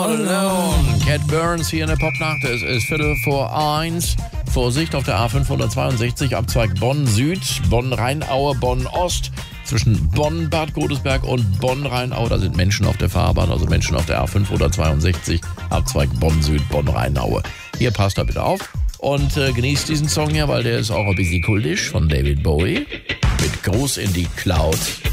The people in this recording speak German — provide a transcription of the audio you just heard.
Alone. Cat Burns hier in der Popnacht. Es ist 1:15. Vorsicht auf der A562, Abzweig Bonn-Süd, Bonn-Rheinaue, Bonn-Ost. Zwischen Bonn, Bad Godesberg und Bonn-Rheinaue, da sind Menschen auf der Fahrbahn, also Menschen auf der A562, Abzweig Bonn-Süd, Bonn-Rheinaue. Hier passt da bitte auf und genießt diesen Song hier, weil der ist auch ein bisschen kultisch von David Bowie mit Gruß in die Cloud.